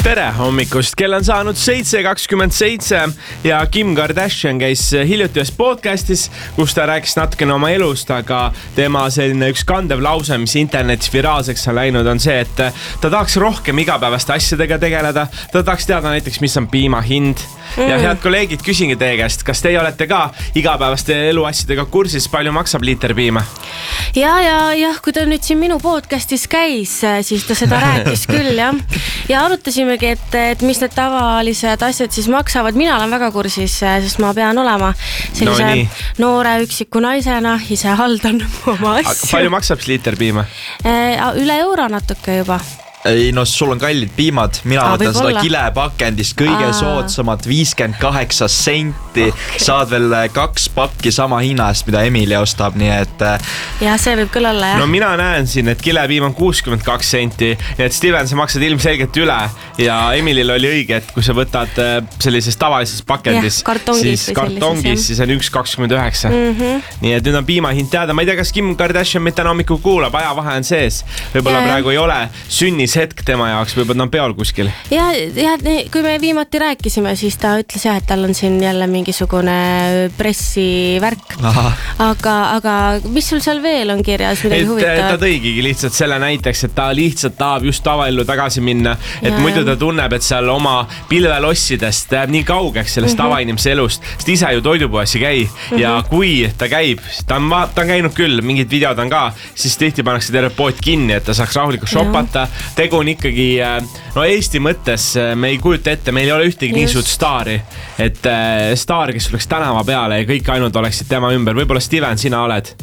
Tere hommikust, kell on saanud 7:27 ja Kim Kardashian käis hiljuti ühes podcastis, kus ta rääkis natukene oma elust, aga tema selline üks kandev lause, mis internetis viraalseks on läinud, on see, et ta tahaks rohkem igapäevaste asjadega tegeleda. Ta tahaks teada näiteks, mis on piima hind. Ja head kolleegid, küsingi teie käest, kas teie olete ka igapäevaste eluasjadega kursis, palju maksab liiter piima? Ja, kui ta nüüd siin minu podcastis käis, siis ta seda rääkis küll, jah. Ja arutasimegi, et mis need tavalised asjad siis maksavad. Mina olen väga kursis, sest ma pean olema sellise noore üksiku naisena, ise haldan oma asju. Palju maksab liiter piima? Üle euro natuke juba. Ei, no sul on kallid piimad, mina võtan seda kilepakendist kõige soodsamat 58 senti, saad veel 2 pakki sama hinnast, mida Emily ostab, nii et... Ja see võib küll olla, jah. No mina näen siin, et kilepiim on 62 senti, nii et Steven, sa maksad ilmselgelt üle ja Emilil oli õige, et kui sa võtad sellises tavalises pakendis, siis kartongis, siis on 1,29. Nii et nüüd on piima hind teada. Ma ei tea, kas Kim Kardashian mitte hommikul kuulab, ajavahe on sees. Võib-olla praegu ei ole hetk tema jaoks, võib-olla on peol kuskil. Ja kui me viimati rääkisime, siis ta ütles jah, et tal on siin jälle mingisugune pressivärk. Aga mis sul seal veel on kirjas, midagi huvitavat? Ta tõigigi lihtsalt selle näiteks, et ta lihtsalt tahab just tavaellu tagasi minna, et muidu ta tunneb, et seal oma pilvelossidest jääb nii kaugeks sellest tavainimese elust, sest ise ju toidupoes ei käi ja kui ta käib, ta on käinud küll, mingid videod on ka, siis tihti pannakse terve pood kinni, et ta saaks rahulikult shoppata. Tegu on ikkagi, no Eesti mõttes me ei kujuta ette, meil ei ole ühtegi nii suurt staari, et staar, kes oleks tänava peale ja kõik ainult oleksid tema ümber. Võib-olla Steven, sina oled?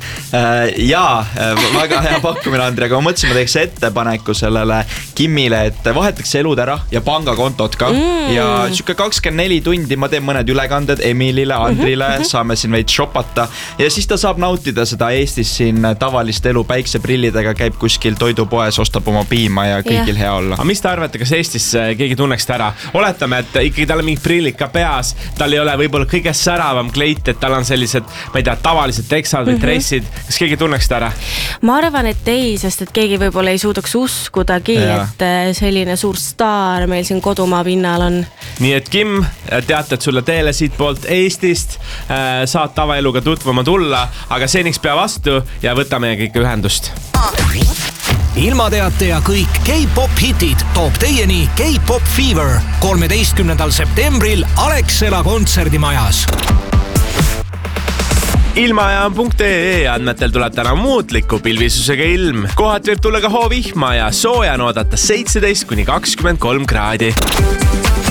Jaa, väga hea pakkumine, Andri, aga ma mõtlesin, ma teeks ettepaneku sellele Kimmile, et vahetaks elud ära ja pangakontot ka ja siuke 24 tundi ma teen mõned ülekanded Emilile, Andrile, saame siin veid shoppata ja siis ta saab nautida seda Eestis siin tavalist elu päikseprillidega, käib kuskil toidupoes, ostab oma piima ja kõigil hea olla. Aga mis te arvate, kas Eestis keegi tunneks ta ära? Oletame, et ikkagi tal on mingi prillid ka peas, tal ei ole võib-olla kõige säravam kleit, et tal on sellised, ma ei tea, tavalised teksad või dressid. Kas keegi tunneks ta ära? Ma arvan, et ei, sest et keegi võib-olla ei suudaks uskudagi, et selline suur staar meil siin kodumaa pinnal on. Nii et Kim, teate, et sulle teele siit poolt Eestist saad tavaeluga tutvuma tulla, aga seniks pea vastu ja võtame kõik ühendust. Ilmateate ja kõik K-pop hitid toob teieni K-pop Fever 13. septembril Alexela kontserdimajas. Ilmajaam.ee andmetel tuleb täna muutliku pilvisusega ilm. Kohati võib tulla ka hoovihma ja sooja on oodata 17–23 kraadi.